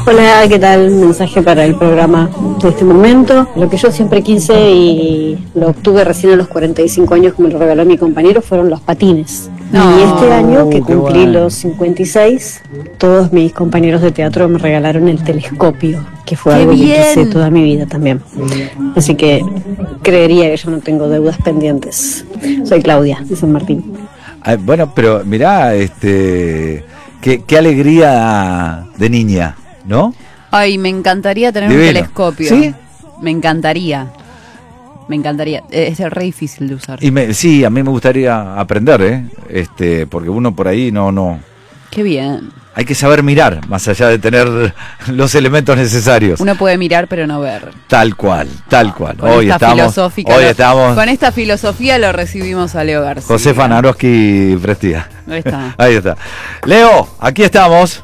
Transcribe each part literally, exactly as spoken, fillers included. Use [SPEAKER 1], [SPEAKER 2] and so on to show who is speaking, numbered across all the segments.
[SPEAKER 1] Hola, ¿qué tal? Mensaje para el programa de este momento. Lo que yo siempre quise y lo obtuve recién a los cuarenta y cinco años que me lo regaló mi compañero fueron los patines. No, y este año que cumplí bueno. los cincuenta y seis, todos mis compañeros de teatro me regalaron el telescopio, que fue
[SPEAKER 2] ¡Qué
[SPEAKER 1] algo
[SPEAKER 2] bien!
[SPEAKER 1] que quise toda mi vida también. Así que creería que yo no tengo deudas pendientes. Soy Claudia, de San Martín.
[SPEAKER 3] Ah, bueno, pero mirá, este, qué, qué alegría de niña, ¿no?
[SPEAKER 2] Ay, me encantaría tener
[SPEAKER 3] Divino.
[SPEAKER 2] un telescopio.
[SPEAKER 3] ¿Sí?
[SPEAKER 2] Me encantaría. Me encantaría. Es re difícil de usar.
[SPEAKER 3] Y me, sí, a mí me gustaría aprender, ¿eh? Este, porque uno por ahí no, no.
[SPEAKER 2] Qué bien.
[SPEAKER 3] Hay que saber mirar, más allá de tener los elementos necesarios.
[SPEAKER 2] Uno puede mirar pero no ver.
[SPEAKER 3] Tal cual, tal cual.
[SPEAKER 2] Con
[SPEAKER 3] hoy
[SPEAKER 2] esta
[SPEAKER 3] estamos,
[SPEAKER 2] filosófica
[SPEAKER 3] hoy
[SPEAKER 2] lo,
[SPEAKER 3] estamos.
[SPEAKER 2] Con esta filosofía lo recibimos a Leo García.
[SPEAKER 3] Josefa Naroski Prestía.
[SPEAKER 2] Ahí está.
[SPEAKER 3] Ahí está. Leo, aquí estamos.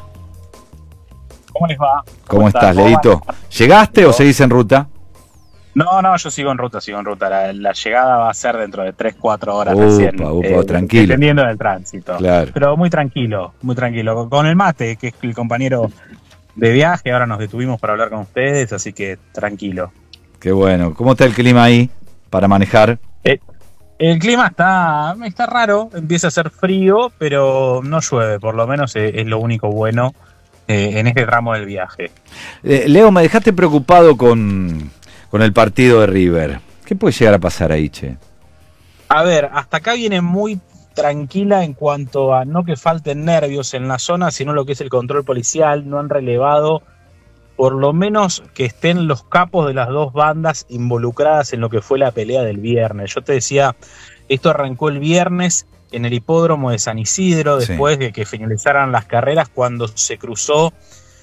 [SPEAKER 4] ¿Cómo les va?
[SPEAKER 3] ¿Cómo,
[SPEAKER 4] ¿Cómo
[SPEAKER 3] estás,
[SPEAKER 4] están?
[SPEAKER 3] Leito? ¿Llegaste o seguís en ruta?
[SPEAKER 4] No, no, yo sigo en ruta, sigo en ruta. La, la llegada va a ser dentro de tres, cuatro horas
[SPEAKER 3] Upa,
[SPEAKER 4] recién.
[SPEAKER 3] upa,
[SPEAKER 4] eh,
[SPEAKER 3] tranquilo.
[SPEAKER 4] Dependiendo del tránsito.
[SPEAKER 3] Claro.
[SPEAKER 4] Pero muy tranquilo, muy tranquilo. Con el mate, que es el compañero de viaje, ahora nos detuvimos para hablar con ustedes, así que tranquilo.
[SPEAKER 3] Qué bueno. ¿Cómo está el clima ahí para manejar?
[SPEAKER 4] Eh, el clima está, está raro, empieza a hacer frío, pero no llueve, por lo menos es, es lo único bueno eh, en este tramo del viaje.
[SPEAKER 3] Eh, Leo, me dejaste preocupado con, con el partido de River. ¿Qué puede llegar a pasar ahí, che?
[SPEAKER 4] A ver, hasta acá viene muy tranquila en cuanto a no que falten nervios en la zona, sino lo que es el control policial. No han relevado, por lo menos que estén los capos de las dos bandas involucradas en lo que fue la pelea del viernes. Yo te decía, esto arrancó el viernes en el hipódromo de San Isidro, después sí. de que finalizaran las carreras, cuando se cruzó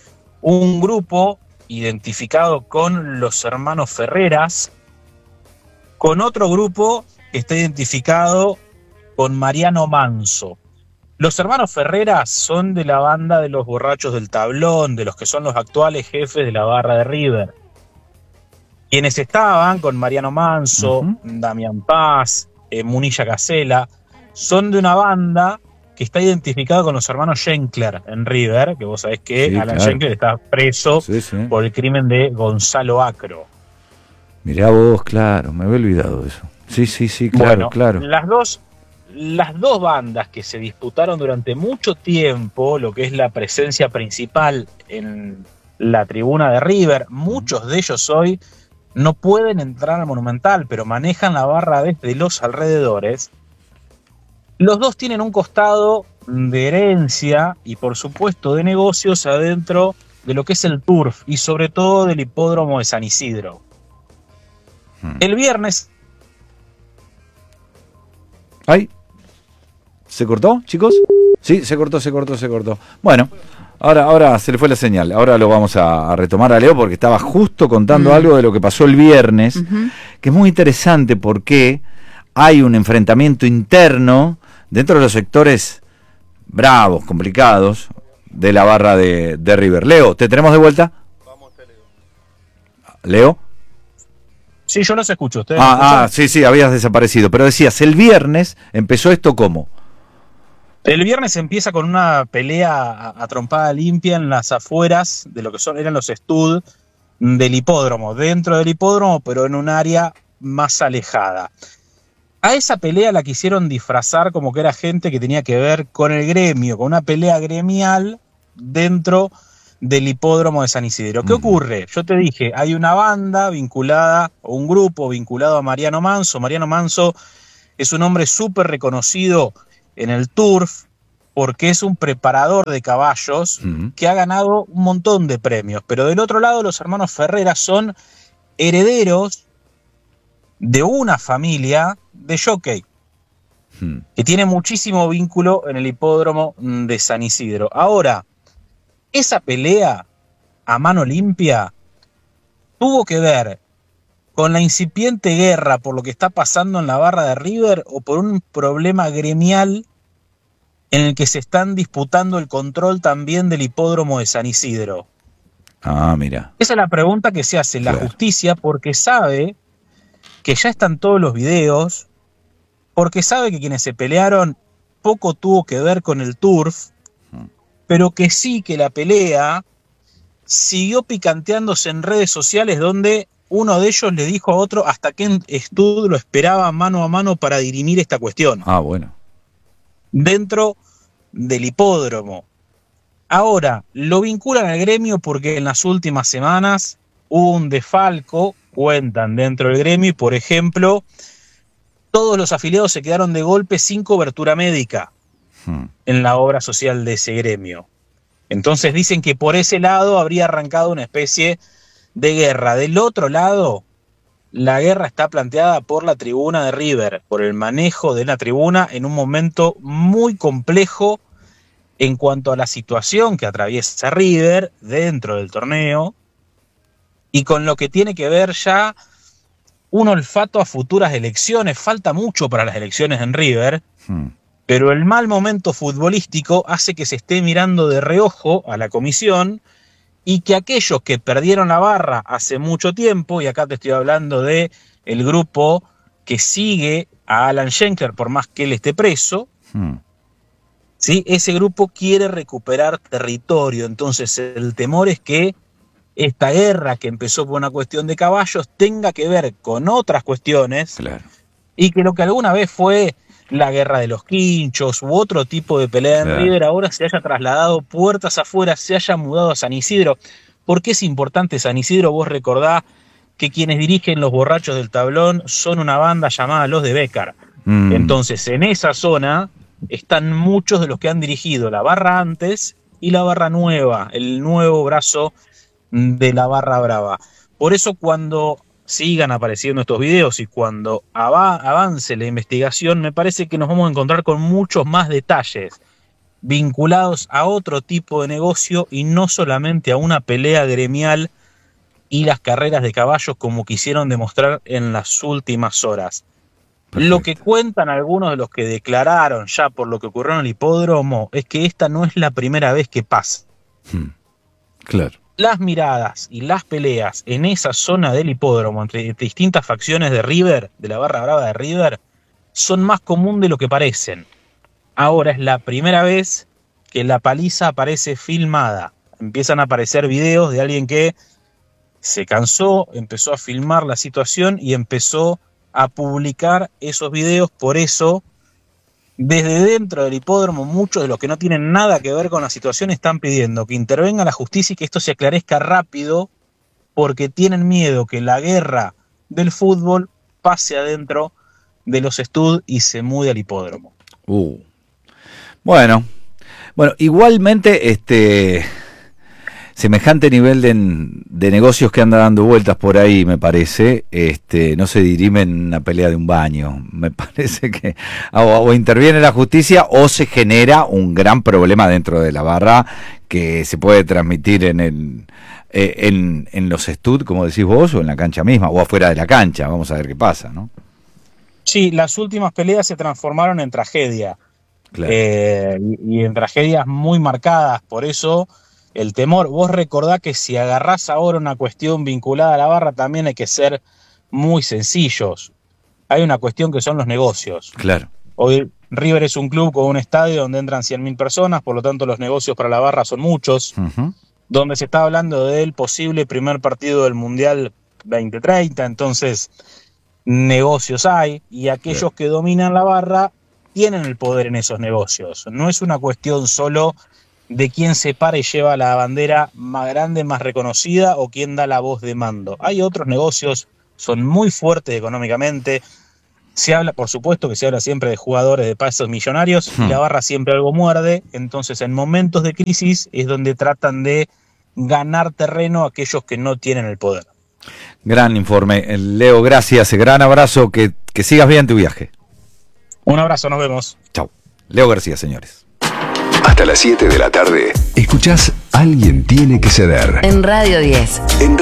[SPEAKER 4] un grupo identificado con los hermanos Ferreras, con otro grupo que está identificado con Mariano Manso. Los hermanos Ferreras son de la banda de los borrachos del tablón, de los que son los actuales jefes de la barra de River. Quienes estaban con Mariano Manso, uh-huh. Damián Paz, eh, Munilla Casela, son de una banda que está identificada con los hermanos Schenkler en River, que vos sabés que
[SPEAKER 3] sí,
[SPEAKER 4] Alan
[SPEAKER 3] claro.
[SPEAKER 4] Schenkler está preso sí, sí. por el crimen de Gonzalo Acro.
[SPEAKER 3] Mirá vos, claro, me había olvidado de eso. Sí, sí, sí, claro,
[SPEAKER 4] bueno,
[SPEAKER 3] claro.
[SPEAKER 4] Las dos, las dos bandas que se disputaron durante mucho tiempo lo que es la presencia principal en la tribuna de River, muchos de ellos hoy no pueden entrar al Monumental, pero manejan la barra desde los alrededores. Los dos tienen un costado de herencia y por supuesto de negocios adentro de lo que es el turf y sobre todo del hipódromo de San Isidro. Hmm. El viernes...
[SPEAKER 3] ¿Ay? ¿Se cortó, chicos? Sí, se cortó, se cortó, se cortó. Bueno, ahora, ahora se le fue la señal. Ahora lo vamos a, a retomar a Leo porque estaba justo contando mm. algo de lo que pasó el viernes, uh-huh. que es muy interesante porque hay un enfrentamiento interno dentro de los sectores bravos, complicados, de la barra de, de River. Leo, ¿te tenemos de vuelta?
[SPEAKER 5] Vamos, Leo.
[SPEAKER 3] ¿Leo?
[SPEAKER 4] Sí, yo los escucho. ¿Ustedes
[SPEAKER 3] ah, ah, sí, sí, habías desaparecido. Pero decías, el viernes empezó esto ¿cómo?
[SPEAKER 4] El viernes empieza con una pelea a, a trompada limpia en las afueras de lo que son eran los estud del hipódromo, dentro del hipódromo, pero en un área más alejada. A esa pelea la quisieron disfrazar como que era gente que tenía que ver con el gremio, con una pelea gremial dentro del hipódromo de San Isidro. ¿Qué ocurre? Yo te dije, hay una banda vinculada, o un grupo vinculado a Mariano Manso. Mariano Manso es un hombre súper reconocido en el turf porque es un preparador de caballos uh-huh. que ha ganado un montón de premios. Pero del otro lado, los hermanos Ferreras son herederos de una familia de jockey uh-huh. que tiene muchísimo vínculo en el hipódromo de San Isidro. Ahora, esa pelea a mano limpia tuvo que ver con la incipiente guerra por lo que está pasando en la barra de River o por un problema gremial en el que se están disputando el control también del hipódromo de San Isidro.
[SPEAKER 3] Ah, mira.
[SPEAKER 4] Esa es la pregunta que se hace la claro. justicia porque sabe que ya están todos los videos, porque sabe que quienes se pelearon poco tuvo que ver con el turf, pero que sí que la pelea siguió picanteándose en redes sociales donde uno de ellos le dijo a otro hasta qué Stud lo esperaba mano a mano para dirimir esta cuestión.
[SPEAKER 3] Ah, bueno.
[SPEAKER 4] Dentro del hipódromo. Ahora, lo vinculan al gremio porque en las últimas semanas hubo un desfalco, cuentan dentro del gremio, y por ejemplo, todos los afiliados se quedaron de golpe sin cobertura médica hmm. en la obra social de ese gremio. Entonces dicen que por ese lado habría arrancado una especie de guerra. Del otro lado, la guerra está planteada por la tribuna de River, por el manejo de la tribuna en un momento muy complejo en cuanto a la situación que atraviesa River dentro del torneo y con lo que tiene que ver ya un olfato a futuras elecciones. Falta mucho para las elecciones en River, hmm. pero el mal momento futbolístico hace que se esté mirando de reojo a la comisión y que aquellos que perdieron la barra hace mucho tiempo, y acá te estoy hablando de el grupo que sigue a Alan Schenker por más que él esté preso, hmm. ¿sí? Ese grupo quiere recuperar territorio. Entonces el temor es que esta guerra que empezó por una cuestión de caballos tenga que ver con otras cuestiones, claro. y que lo que alguna vez fue la guerra de los quinchos u otro tipo de pelea claro. en River ahora se haya trasladado puertas afuera, se haya mudado a San Isidro. ¿Por qué es importante San Isidro? Vos recordá que quienes dirigen los borrachos del tablón son una banda llamada Los de Bécar. Mm. Entonces en esa zona están muchos de los que han dirigido la barra antes y la barra nueva, el nuevo brazo de la barra brava. Por eso cuando sigan apareciendo estos videos y cuando av- avance la investigación, me parece que nos vamos a encontrar con muchos más detalles vinculados a otro tipo de negocio y no solamente a una pelea gremial y las carreras de caballos como quisieron demostrar en las últimas horas. Perfecto. Lo que cuentan algunos de los que declararon ya por lo que ocurrió en el hipódromo es que esta no es la primera vez que pasa.
[SPEAKER 3] Hmm. Claro.
[SPEAKER 4] Las miradas y las peleas en esa zona del hipódromo entre distintas facciones de River, de la barra brava de River, son más común de lo que parecen. Ahora es la primera vez que la paliza aparece filmada. Empiezan a aparecer videos de alguien que se cansó, empezó a filmar la situación y empezó a publicar esos videos. Por eso, desde dentro del hipódromo, muchos de los que no tienen nada que ver con la situación están pidiendo que intervenga la justicia y que esto se aclarezca rápido, porque tienen miedo que la guerra del fútbol pase adentro de los Stud y se mude al hipódromo.
[SPEAKER 3] Uh. Bueno, bueno, igualmente este semejante nivel de, de negocios que anda dando vueltas por ahí, me parece, este, no se dirimen en una pelea de un baño. Me parece que o, o interviene la justicia o se genera un gran problema dentro de la barra que se puede transmitir en el eh, en, en los Stud, como decís vos, o en la cancha misma, o afuera de la cancha. Vamos a ver qué pasa, ¿no?
[SPEAKER 4] Sí, las últimas peleas se transformaron en tragedia. Claro. Eh, y, y en tragedias muy marcadas, por eso el temor. Vos recordá que si agarrás ahora una cuestión vinculada a la barra, también hay que ser muy sencillos. Hay una cuestión que son los negocios.
[SPEAKER 3] Claro.
[SPEAKER 4] Hoy River es un club con un estadio donde entran cien mil personas, por lo tanto los negocios para la barra son muchos. Uh-huh. Donde se está hablando del posible primer partido del Mundial veinte treinta, entonces negocios hay, y aquellos claro. que dominan la barra tienen el poder en esos negocios. No es una cuestión solo de quién se para y lleva la bandera más grande, más reconocida, o quién da la voz de mando. Hay otros negocios, son muy fuertes económicamente. Se habla, por supuesto que se habla siempre de jugadores de pasos millonarios, hmm. y la barra siempre algo muerde. Entonces en momentos de crisis es donde tratan de ganar terreno aquellos que no tienen el poder.
[SPEAKER 3] Gran informe, Leo, gracias, gran abrazo, que, que sigas bien tu viaje.
[SPEAKER 4] Un abrazo, nos vemos.
[SPEAKER 3] Chau. Leo García, señores.
[SPEAKER 6] Hasta las siete de la tarde, escuchás Alguien tiene que ceder.
[SPEAKER 7] En Radio diez.
[SPEAKER 6] En